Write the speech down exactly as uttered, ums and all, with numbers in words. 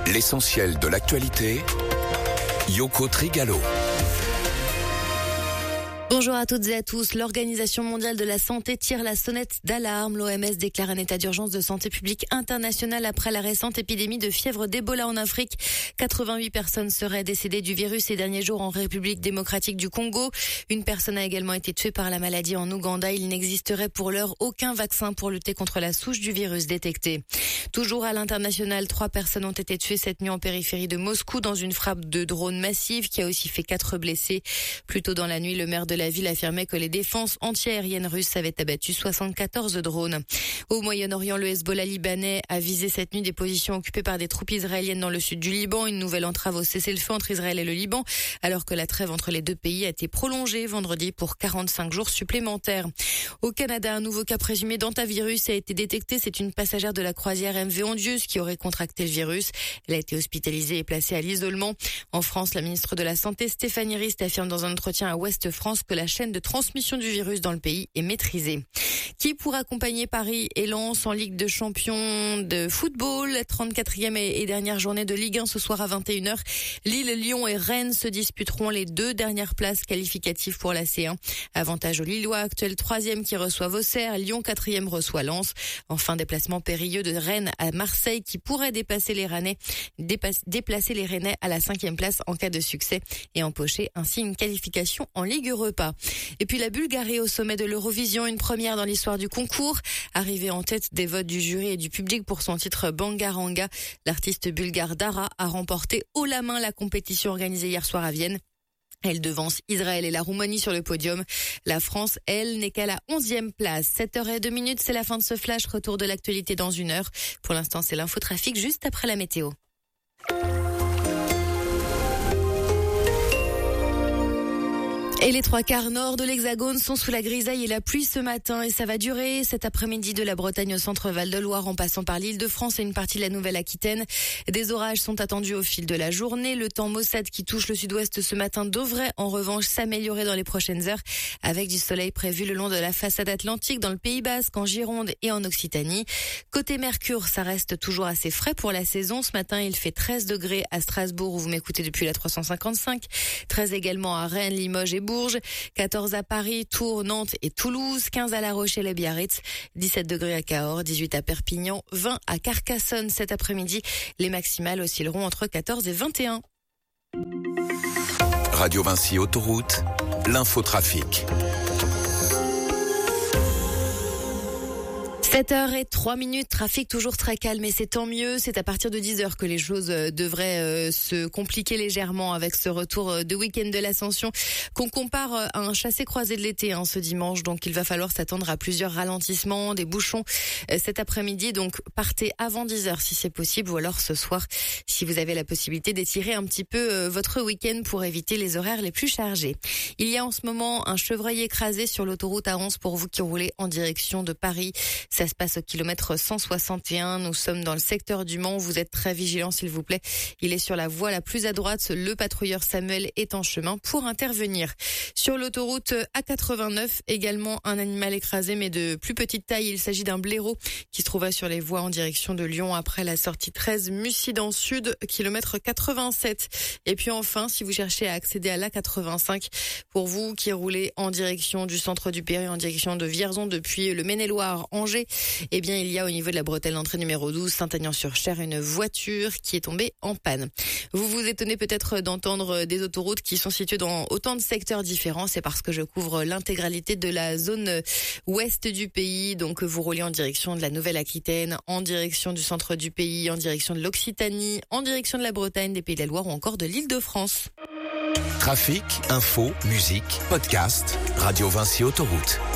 L'essentiel de l'actualité, Yoko Trigalo. Bonjour à toutes et à tous. L'Organisation mondiale de la santé tire la sonnette d'alarme. L'O M S déclare un état d'urgence de santé publique internationale après la récente épidémie de fièvre d'Ebola en Afrique. quatre-vingt-huit personnes seraient décédées du virus ces derniers jours en République démocratique du Congo. Une personne a également été tuée par la maladie en Ouganda. Il n'existerait pour l'heure aucun vaccin pour lutter contre la souche du virus détectée. Toujours à l'international, trois personnes ont été tuées cette nuit en périphérie de Moscou dans une frappe de drone massive qui a aussi fait quatre blessés. Plus tôt dans la nuit, le maire de la ville affirmait que les défenses antiaériennes russes avaient abattu soixante-quatorze drones. Au Moyen-Orient, le Hezbollah libanais a visé cette nuit des positions occupées par des troupes israéliennes dans le sud du Liban. Une nouvelle entrave au cessez-le-feu entre Israël et le Liban, alors que la trêve entre les deux pays a été prolongée vendredi pour quarante-cinq jours supplémentaires. Au Canada, un nouveau cas présumé d'hantavirus a été détecté. C'est une passagère de la croisière M V Ondieuse qui aurait contracté le virus. Elle a été hospitalisée et placée à l'isolement. En France, la ministre de la Santé, Stéphanie Rist, affirme dans un entretien à Ouest France que la chaîne de transmission du virus dans le pays est maîtrisée. Qui pour accompagner Paris et Lens en Ligue de Champions de football, trente-quatrième et dernière journée de Ligue un ce soir à vingt et une heures. Lille, Lyon et Rennes se disputeront les deux dernières places qualificatives pour la C un. Avantage aux Lillois, actuel troisième qui reçoivent Auxerre, Lyon quatrième reçoit Lens. Enfin, déplacement périlleux de Rennes à Marseille qui pourrait dépasser les Rennais, dépasse, déplacer les Rennais à la cinquième place en cas de succès et empocher ainsi une qualification en Ligue Europa. Et puis la Bulgarie au sommet de l'Eurovision, une première dans l'histoire du concours. Arrivée en tête des votes du jury et du public pour son titre Bangaranga, l'artiste bulgare Dara a remporté haut la main la compétition organisée hier soir à Vienne. Elle devance Israël et la Roumanie sur le podium. La France, elle, n'est qu'à la onzième place. sept heures zéro deux minutes, c'est la fin de ce flash. Retour de l'actualité dans une heure. Pour l'instant, c'est l'infotrafic juste après la météo. Et les trois quarts nord de l'Hexagone sont sous la grisaille et la pluie ce matin et ça va durer cet après-midi de la Bretagne au centre Val-de-Loire en passant par l'Île-de-France et une partie de la Nouvelle-Aquitaine. Des orages sont attendus au fil de la journée. Le temps maussade qui touche le sud-ouest ce matin devrait en revanche s'améliorer dans les prochaines heures avec du soleil prévu le long de la façade atlantique dans le Pays Basque, en Gironde et en Occitanie. Côté Mercure, ça reste toujours assez frais pour la saison. Ce matin, il fait treize degrés à Strasbourg où vous m'écoutez depuis la trois cent cinquante-cinq. treize également à Rennes, Limoges et Bourges, quatorze à Paris, Tours, Nantes et Toulouse, quinze à La Rochelle et Biarritz, dix-sept degrés à Cahors, dix-huit à Perpignan, vingt à Carcassonne cet après-midi. Les maximales oscilleront entre quatorze et vingt et un. Radio Vinci Autoroute, l'infotrafic. sept heures zéro trois minutes, trafic toujours très calme et c'est tant mieux. C'est à partir de dix heures que les choses devraient euh, se compliquer légèrement avec ce retour de week-end de l'Ascension qu'on compare à un chassé-croisé de l'été hein, ce dimanche. Donc il va falloir s'attendre à plusieurs ralentissements, des bouchons euh, cet après-midi. Donc partez avant dix heures si c'est possible ou alors ce soir si vous avez la possibilité d'étirer un petit peu euh, votre week-end pour éviter les horaires les plus chargés. Il y a en ce moment un chevreuil écrasé sur l'autoroute A onze pour vous qui roulez en direction de Paris. Ça se passe au kilomètre cent soixante et un. Nous sommes dans le secteur du Mans. Vous êtes très vigilants, s'il vous plaît. Il est sur la voie la plus à droite. Le patrouilleur Samuel est en chemin pour intervenir. Sur l'autoroute A quatre-vingt-neuf, également un animal écrasé, mais de plus petite taille. Il s'agit d'un blaireau qui se trouvait sur les voies en direction de Lyon après la sortie treize Mussidan Sud, kilomètre quatre-vingt-sept. Et puis enfin, si vous cherchez à accéder à l'A quatre-vingt-cinq, pour vous qui roulez en direction du centre du Péry, en direction de Vierzon depuis le Maine-et-Loire, Angers, eh bien, il y a au niveau de la bretelle d'entrée numéro douze, Saint-Aignan-sur-Cher, une voiture qui est tombée en panne. Vous vous étonnez peut-être d'entendre des autoroutes qui sont situées dans autant de secteurs différents. C'est parce que je couvre l'intégralité de la zone ouest du pays. Donc, vous roulez en direction de la Nouvelle-Aquitaine, en direction du centre du pays, en direction de l'Occitanie, en direction de la Bretagne, des Pays de la Loire ou encore de l'Île-de-France. Trafic, info, musique, podcast, Radio Vinci Autoroute.